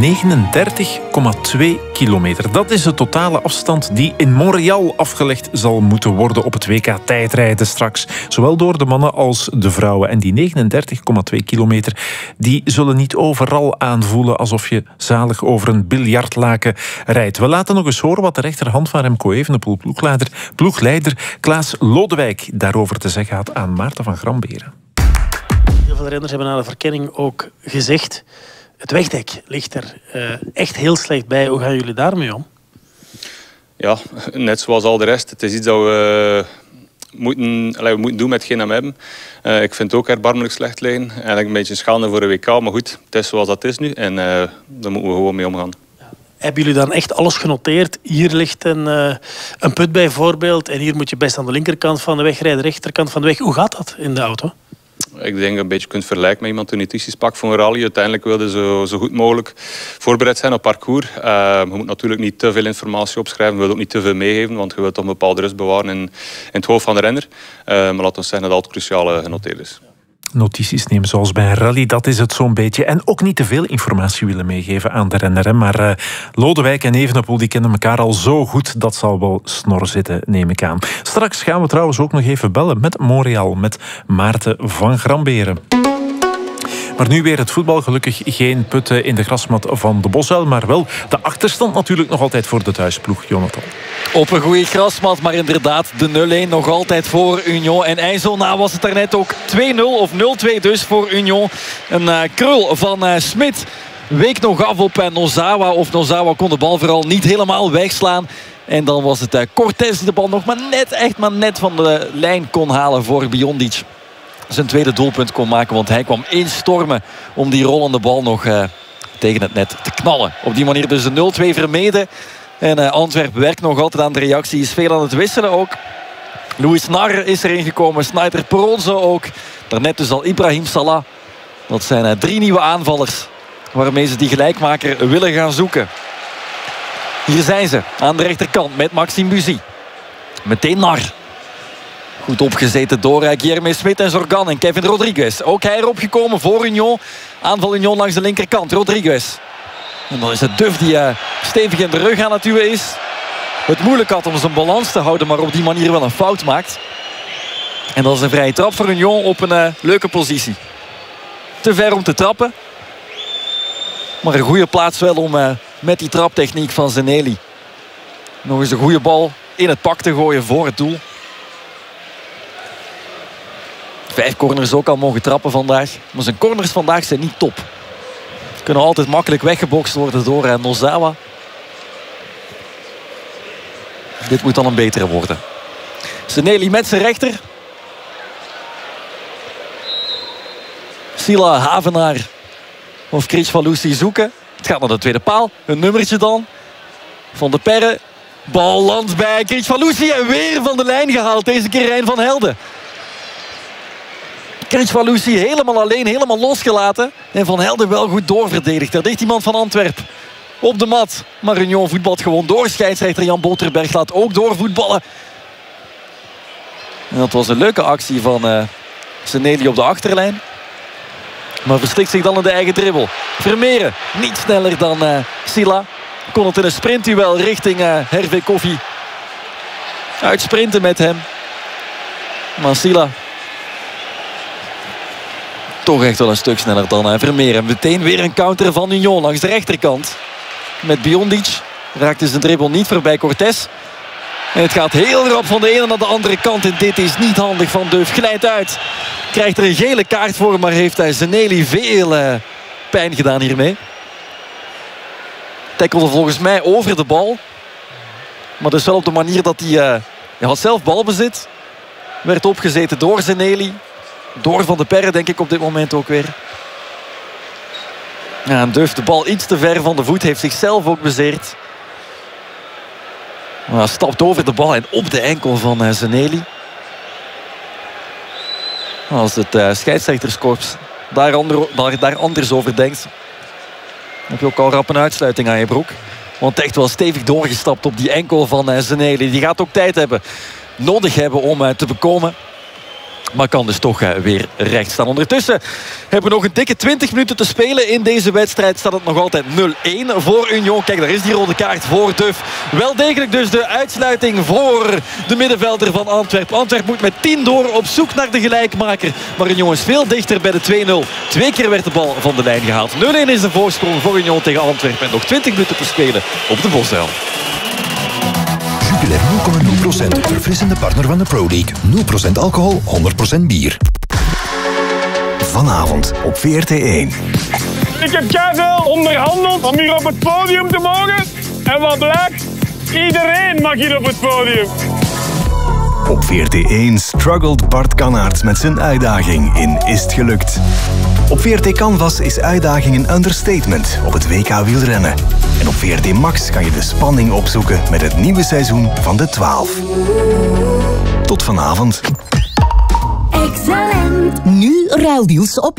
39,2 kilometer. Dat is de totale afstand die in Montreal afgelegd zal moeten worden op het WK tijdrijden straks. Zowel door de mannen als de vrouwen. En die 39,2 kilometer, die zullen niet overal aanvoelen alsof je zalig over een biljartlaken rijdt. We laten nog eens horen wat de rechterhand van Remco Evenepoel, ploegleider Klaas Lodewijk, daarover te zeggen had aan Maarten van Gramberen. Heel veel renners hebben na de verkenning ook gezegd: het wegdek ligt er echt heel slecht bij. Hoe gaan jullie daarmee om? Ja, net zoals al de rest. Het is iets dat we moeten doen met hetgeen dat we hebben. Ik vind het ook erbarmelijk slecht liggen. Eigenlijk een beetje een schande voor een WK. Maar goed, het is zoals dat is nu. En daar moeten we gewoon mee omgaan. Hebben jullie dan echt alles genoteerd? Hier ligt een put bijvoorbeeld. En hier moet je best aan de linkerkant van de weg rijden, de rechterkant van de weg. Hoe gaat dat in de auto? Ik denk dat je een beetje kunt vergelijken met iemand die nutrities pakt voor een rally. Uiteindelijk wilde zo goed mogelijk voorbereid zijn op parcours. Je moet natuurlijk niet te veel informatie opschrijven. Je wilt ook niet te veel meegeven, want je wilt toch een bepaalde rust bewaren in het hoofd van de renner. Maar laat ons zeggen dat het cruciaal genoteerd is. Notities nemen zoals bij een rally, dat is het zo'n beetje. En ook niet te veel informatie willen meegeven aan de renner. Hè. Maar Lodewijk en Evenepoel die kennen elkaar al zo goed, dat zal wel snor zitten, neem ik aan. Straks gaan we trouwens ook nog even bellen met Montreal, met Maarten van Gramberen. Maar nu weer het voetbal. Gelukkig geen putten in de grasmat van de Bosuil, maar wel de achterstand natuurlijk nog altijd voor de thuisploeg, Jonathan. Op een goede grasmat, maar inderdaad de 0-1 nog altijd voor Union. En IJsselna was het daarnet ook 2-0 of 0-2 dus voor Union. Een krul van Smit week nog af op Nozawa. Of Nozawa kon de bal vooral niet helemaal wegslaan. En dan was het Cortés die de bal nog maar net van de lijn kon halen voor Biondic. Zijn tweede doelpunt kon maken, want hij kwam instormen om die rollende bal nog tegen het net te knallen. Op die manier dus de 0-2 vermeden. En Antwerpen werkt nog altijd aan de reactie. Is veel aan het wisselen ook. Louis Nar is erin gekomen. Snyder Peronzo ook. Daarnet dus al Ibrahim Salah. Dat zijn 3 nieuwe aanvallers waarmee ze die gelijkmaker willen gaan zoeken. Hier zijn ze aan de rechterkant met Maxime Buzy. Meteen Nar. Goed opgezeten door Guilherme Smit en Zorgan en Kevin Rodriguez. Ook hij erop gekomen voor Union. Aanval Union langs de linkerkant. Rodriguez. En dan is het Duff die stevig in de rug aan het duwen is. Het moeilijk had om zijn balans te houden, maar op die manier wel een fout maakt. En dat is een vrije trap voor Union op een leuke positie. Te ver om te trappen. Maar een goede plaats wel om met die traptechniek van Zeneli nog eens een goede bal in het pak te gooien voor het doel. 5 corners ook al mogen trappen vandaag. Maar zijn corners vandaag zijn niet top. Kunnen altijd makkelijk weggebokst worden door Nozawa. Dit moet dan een betere worden. Zeneli met zijn rechter. Sila, Havenaar of Kricvalusi zoeken. Het gaat naar de tweede paal. Een nummertje dan. Van de Perre. Bal landt bij Kricvalusi en weer van de lijn gehaald. Deze keer Rijn van Helden. Kricvalusi helemaal alleen, helemaal losgelaten. En Van Helden wel goed doorverdedigd. Daar ligt iemand van Antwerpen op de mat. Maar Union voetbalt gewoon door. Scheidsrechter Jan Boterberg laat ook doorvoetballen. En dat was een leuke actie van Zeneli op de achterlijn. Maar verstikt zich dan in de eigen dribbel. Vermeeren, niet sneller dan Sila. Kon het in een sprintduel richting Hervé Koffie uitsprinten met hem. Maar Sila toch echt wel een stuk sneller dan Vermeeren. Meteen weer een counter van Union langs de rechterkant. Met Biondic. Raakte zijn dribbel niet voorbij Cortés. En het gaat heel rap van de ene naar de andere kant. En dit is niet handig van Duff. Glijdt uit. Krijgt er een gele kaart voor. Maar heeft hij Zeneli veel pijn gedaan hiermee. Tackelde volgens mij over de bal. Maar dus wel op de manier dat hij had zelf balbezit. Werd opgezeten door Zeneli. Door Van de Perre denk ik op dit moment ook weer. Ja, en Duff de bal iets te ver van de voet. Heeft zichzelf ook bezeerd. Maar stapt over de bal en op de enkel van Zeneli. Als het scheidsrechterskorps daar anders over denkt, dan heb je ook al rap een uitsluiting aan je broek. Want echt wel stevig doorgestapt op die enkel van Zeneli. Die gaat ook tijd hebben, nodig hebben om te bekomen. maar kan dus toch weer recht staan. Ondertussen hebben we nog een dikke 20 minuten te spelen in deze wedstrijd. Staat het nog altijd 0-1 voor Union. Kijk, daar is die rode kaart voor Duff. Wel degelijk dus de uitsluiting voor de middenvelder van Antwerpen. Antwerpen moet met 10 door op zoek naar de gelijkmaker. Maar Union is veel dichter bij de 2-0. 2 keer werd de bal van de lijn gehaald. 0-1 is de voorsprong voor Union tegen Antwerpen. En nog 20 minuten te spelen op de Bosduil. Jupiler 0,0%. Verfrissende partner van de Pro League. 0% alcohol, 100% bier. Vanavond op VRT1. Ik heb keiveel onderhandeld om hier op het podium te mogen. En wat blijkt? Iedereen mag hier op het podium. Op VRT1 struggelt Bart Kannaerts met zijn uitdaging in Is het gelukt? Op VRT Canvas is uitdaging een understatement op het WK wielrennen. En op VRT Max kan je de spanning opzoeken met het nieuwe seizoen van de 12. Tot vanavond. Excellent. Nu ruildeals op